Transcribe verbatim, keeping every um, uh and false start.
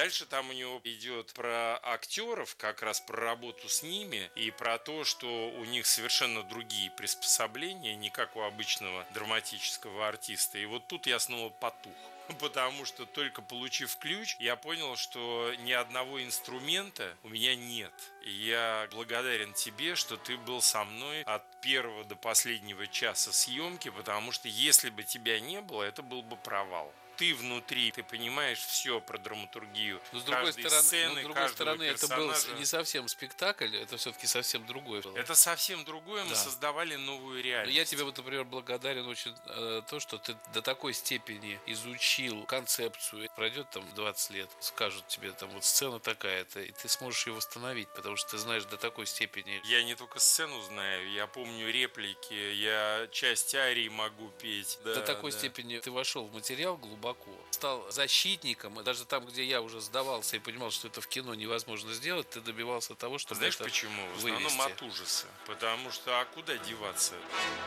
Дальше там у него идет про актеров, как раз про работу с ними и про то, что у них совершенно другие приспособления, не как у обычного драматического артиста. И вот тут я снова потух. Потому что только получив ключ, я понял, что ни одного инструмента у меня нет. И я благодарен тебе, что ты был со мной от первого до последнего часа съемки, потому что если бы тебя не было, это был бы провал. Ты внутри, ты понимаешь все про драматургию. Но с другой каждой стороны, но сцены, с другой каждого стороны это был персонажа. не совсем спектакль, это все-таки совсем другое было. Это совсем другое, мы Да. создавали новую Но реальность. я тебе, вот, например, благодарен очень э, то, что ты до такой степени изучил концепцию. Пройдет там двадцать лет, скажут тебе, там вот сцена такая-то, и ты сможешь ее восстановить, потому что ты знаешь до такой степени. Я не только сцену знаю, я помню реплики, я часть арии могу петь. Да, До такой да. степени ты вошел в материал глубоко, стал защитником, и даже там, где я уже сдавался и понимал, что это в кино невозможно сделать, ты добивался того, чтобы Знаешь это почему? В основном вывести. от ужаса. Потому что а куда деваться?